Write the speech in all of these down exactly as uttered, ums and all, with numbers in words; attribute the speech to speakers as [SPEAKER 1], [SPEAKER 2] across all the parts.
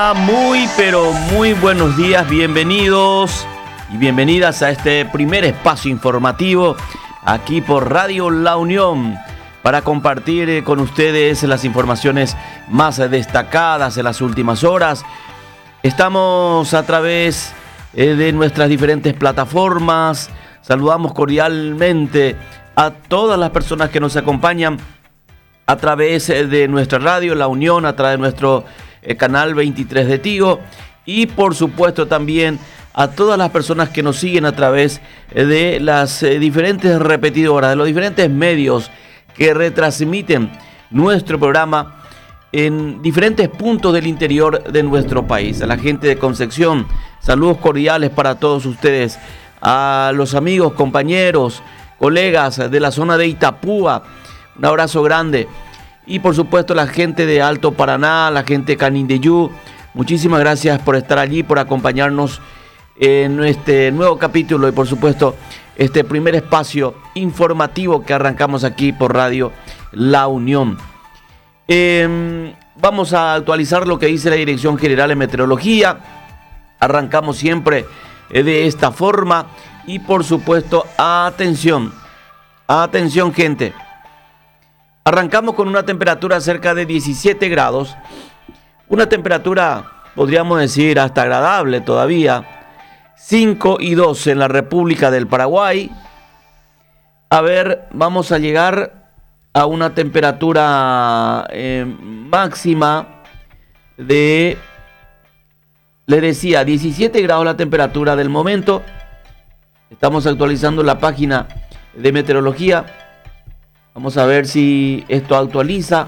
[SPEAKER 1] Muy, pero muy buenos días, bienvenidos y bienvenidas a este primer espacio informativo aquí por Radio La Unión para compartir con ustedes las informaciones más destacadas de las últimas horas. Estamos a través de nuestras diferentes plataformas. Saludamos cordialmente a todas las personas que nos acompañan a través de nuestra radio La Unión, a través de nuestro eh, canal veintitrés de Tigo y por supuesto también a todas las personas que nos siguen a través de las eh, diferentes repetidoras, de los diferentes medios que retransmiten nuestro programa en diferentes puntos del interior de nuestro país. A la gente de Concepción, saludos cordiales para todos ustedes, a los amigos, compañeros, colegas de la zona de Itapúa, un abrazo grande. Y por supuesto la gente de Alto Paraná, la gente de Canindeyú, muchísimas gracias por estar allí, por acompañarnos en este nuevo capítulo y por supuesto este primer espacio informativo que arrancamos aquí por Radio La Unión. Eh, vamos a actualizar lo que dice la Dirección General de Meteorología. Arrancamos siempre de esta forma y por supuesto atención, atención gente. Arrancamos con una temperatura cerca de diecisiete grados, una temperatura, podríamos decir, hasta agradable todavía, cinco y doce en la República del Paraguay. A ver, vamos a llegar a una temperatura eh, máxima de, le decía, diecisiete grados la temperatura del momento. Estamos actualizando la página de meteorología. Vamos a ver si esto actualiza.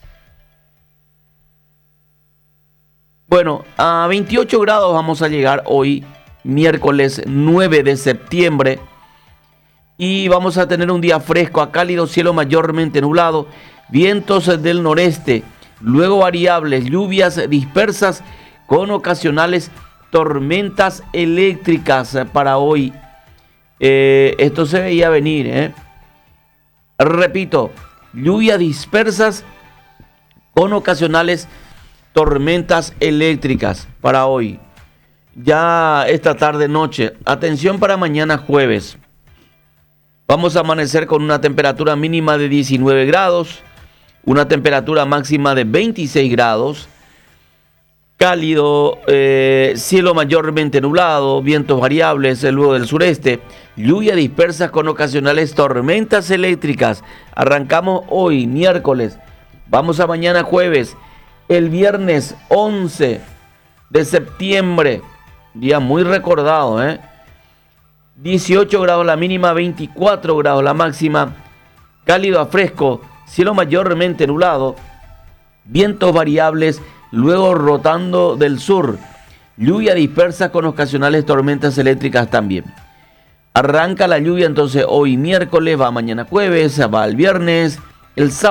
[SPEAKER 1] Bueno, a veintiocho grados vamos a llegar hoy, miércoles nueve de septiembre. Y vamos a tener un día fresco a cálido, cielo mayormente nublado, vientos del noreste, luego variables, lluvias dispersas con ocasionales tormentas eléctricas para hoy. Eh, esto se veía venir, ¿eh? Repito, lluvias dispersas con ocasionales tormentas eléctricas para hoy. Ya esta tarde noche, atención para mañana jueves. Vamos a amanecer con una temperatura mínima de diecinueve grados, una temperatura máxima de veintiséis grados, cálido, eh, cielo mayormente nublado, vientos variables, luego del sureste, lluvia dispersa con ocasionales tormentas eléctricas. Arrancamos hoy, miércoles, vamos a mañana jueves, el viernes once de septiembre, día muy recordado, ¿eh? dieciocho grados la mínima, veinticuatro grados la máxima, cálido a fresco, cielo mayormente nublado, vientos variables, luego rotando del sur, lluvia dispersa con ocasionales tormentas eléctricas también. Arranca la lluvia entonces hoy miércoles, va mañana jueves, va el viernes, el sábado.